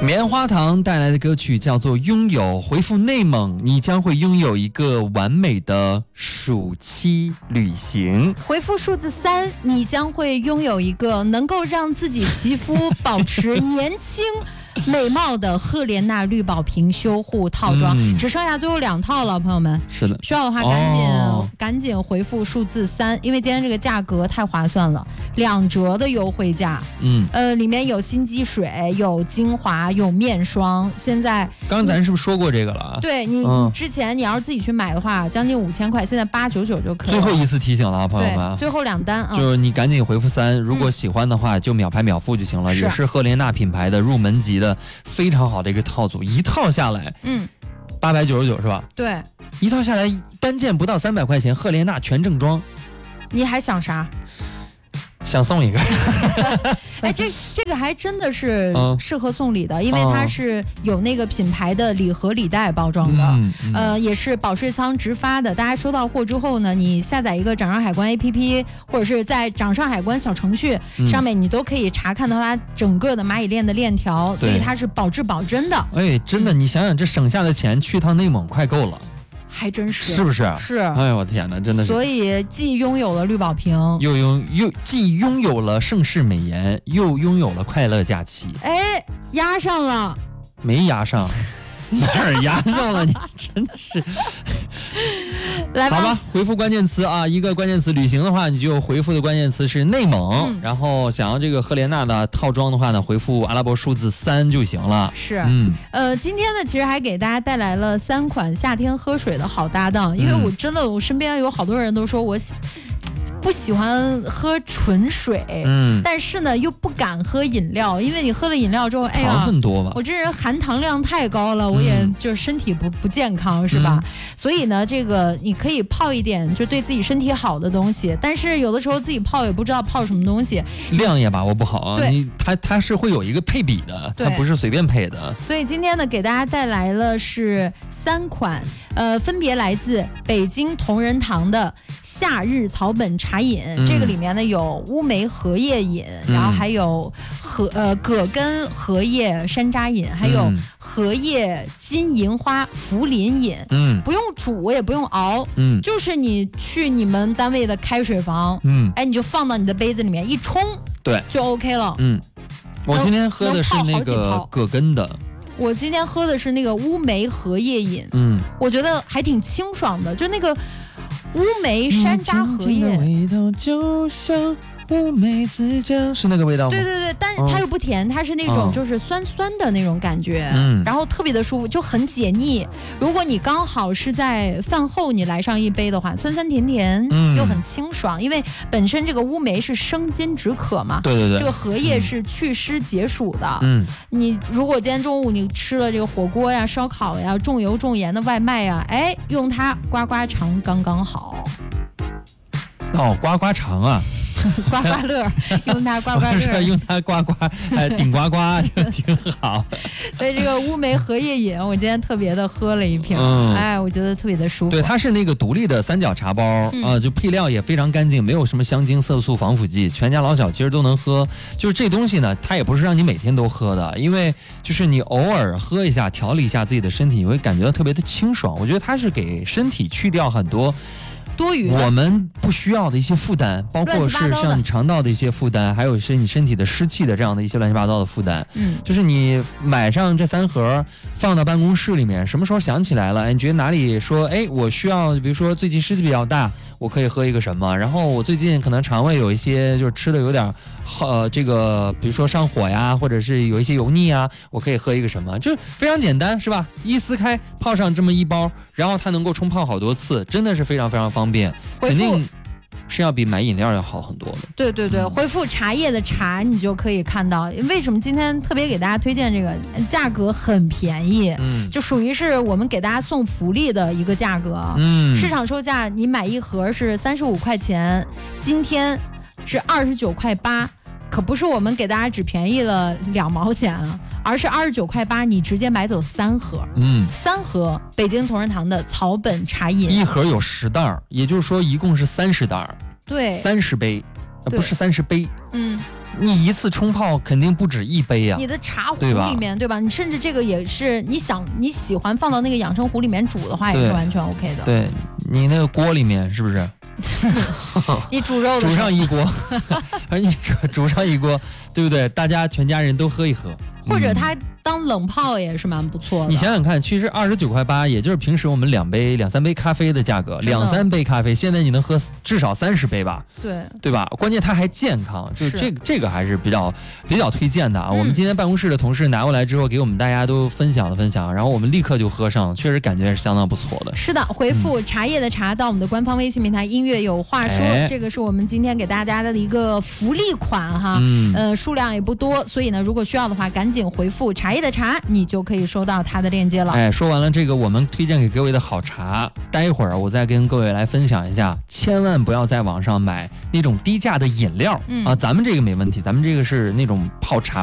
棉花糖带来的歌曲叫做《拥有》，回复内蒙，你将会拥有一个完美的暑期旅行。 回复数字3，你将会拥有一个能够让自己皮肤保持年轻美貌的赫莲娜绿宝瓶修护套装，只剩下最后2套了，朋友们。 是的， 需要的话赶紧回复数字3，因为今天这个价格太划算了，2折的优惠价。里面有新肌水，有精华，有面霜。现在刚咱是不是说过这个了啊？ 对你之前你要是自己去买的话，将近5000块，现在899就可以了。 最后一次提醒了，朋友们， 最后2单啊， 就是你赶紧回复3，如果喜欢的话就秒拍秒付就行了。也是赫莲娜品牌的入门级的非常好的一个套组，一套下来，899是吧？ 对， 一套下来单件不到300块钱，赫莲娜全正装。 你还想啥？ 想送一个。 哎，这个还真的是适合送礼的，因为它是有那个品牌的礼盒礼袋包装的，也是保税仓直发的。大家收到货之后呢，你下载一个掌上海关 APP， 或者是在掌上海关小程序上面，你都可以查看到它整个的蚂蚁链的链条，所以它是保质保真的。 哎，真的，你想想这省下的钱，去趟内蒙快够了。 还真是， 是不是？ 是。 哎呦我天哪，真的是。 所以既拥有了绿宝瓶， 既拥有了盛世美颜，又拥有了快乐假期。 哎，压上了？ 没压上。哪儿压上了？你真是。 来吧， 好吧，回复关键词啊，一个关键词旅行的话，你就回复的关键词是内蒙，然后想要这个赫莲娜的套装的话呢，回复阿拉伯数字3就行了。 是，今天呢，其实还给大家带来了3款夏天喝水的好搭档，因为我身边有好多人都说我不喜欢喝纯水，但是呢又不敢喝饮料，因为你喝了饮料之后，哎呀， 糖分多吧？ 我这人含糖量太高了，我也就是身体不健康，是吧？所以呢，这个你可以泡一点就对自己身体好的东西，但是有的时候自己泡也不知道泡什么东西， 量也把握不好啊。它是会有一个配比的，它不是随便配的。 所以今天呢，给大家带来了是3款，分别来自北京同仁堂的夏日草本茶饮，这个里面呢有乌梅荷叶饮，然后还有葛根荷叶山楂饮，还有荷叶金银花茯苓饮，不用煮也不用熬，就是你去你们单位的开水房，哎，你就放到你的杯子里面一冲，对，就 OK 了。 我今天喝的是那个葛根的。 我今天喝的是那个乌梅荷叶饮，我觉得还挺清爽的，就那个乌梅山楂荷叶， 味道就像乌梅子酱，是那个味道吗？ 对，但是它又不甜，它是那种就是酸酸的那种感觉，然后特别的舒服，就很解腻。如果你刚好是在饭后你来上一杯的话，酸酸甜甜，又很清爽，因为本身这个乌梅是生津止渴嘛， 对， 这个荷叶是祛湿解暑的，你如果今天中午你吃了这个火锅呀、烧烤呀、重油重盐的外卖呀，哎，用它刮刮肠刚刚好。 刮刮肠啊。 刮刮乐，用它刮刮乐， 用它刮刮，顶刮刮就挺好。 所以这个乌梅荷叶饮，我今天特别的喝了一瓶，哎，我觉得特别的舒服。 对，它是那个独立的3角茶包啊，就配料也非常干净，没有什么香精、色素、防腐剂，全家老小其实都能喝。就是这东西呢，它也不是让你每天都喝的，因为就是你偶尔喝一下，调理一下自己的身体，你会感觉到特别的清爽。我觉得它是给身体去掉很多多余我们不需要的一些负担，包括是像你肠道的一些负担，还有是你身体的湿气的这样的一些乱七八糟的负担。就是你买上这3盒放到办公室里面，什么时候想起来了，你觉得哪里说，哎，我需要，比如说最近湿气比较大，我可以喝一个什么，然后我最近可能肠胃有一些就是吃的有点这个比如说上火呀，或者是有一些油腻啊，我可以喝一个什么，就非常简单，是吧？一撕开泡上这么一包，然后它能够冲泡好多次，真的是非常非常方便，肯定是要比买饮料要好很多的。 对，回复茶叶的茶，你就可以看到为什么今天特别给大家推荐这个，价格很便宜，就属于是我们给大家送福利的一个价格。市场售价你买一盒是35块钱，今天是29.8块，可不是我们给大家只便宜了2毛钱啊，而是29.8块，你直接买走3盒，3盒北京同仁堂的草本茶饮， 一盒有10袋，也就是说一共是30袋， 对， 30杯，不是30杯你一次冲泡肯定不止1杯啊， 你的茶壶里面对吧？你甚至这个也是你喜欢放到那个养生壶里面煮的话，也是完全 OK 的。 对，你那个锅里面是不是？ 你煮肉的煮上一锅，而你煮上一锅，对不对？大家全家人都喝一喝， 或者它当冷泡也是蛮不错的。 你想想看，其实29.8块，也就是平时我们2、3杯咖啡的价格，2、3杯咖啡，现在你能喝至少30杯吧？对吧？关键它还健康，就这个还是比较推荐的啊。我们今天办公室的同事拿过来之后，给我们大家都分享了分享，然后我们立刻就喝上了，确实感觉是相当不错的。 是的，回复茶叶的茶到我们的官方微信平台音乐有话说，这个是我们今天给大家的一个福利款哈，数量也不多，所以呢，如果需要的话，赶紧回复茶叶的茶，你就可以收到它的链接了。 说完了这个我们推荐给各位的好茶，待一会儿我再跟各位来分享一下，千万不要在网上买那种低价的饮料啊，咱们这个没问题，咱们这个是那种泡茶